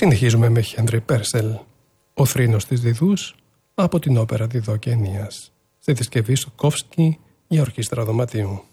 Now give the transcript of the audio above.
Συνεχίζουμε με Χένρι Πέρσελ, ο θρήνος της Διδούς, από την όπερα Διδό και Ενίας, στη δισκευή Στοκόφσκι για ορχήστρα δωματίου.